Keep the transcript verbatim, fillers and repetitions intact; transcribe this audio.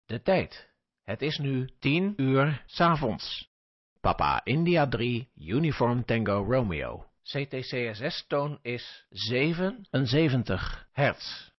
De tijd. Het is nu tien uur 's avonds. Papa India drie, Uniform Tango Romeo. C T C S S-toon is zevenenzeventig hertz.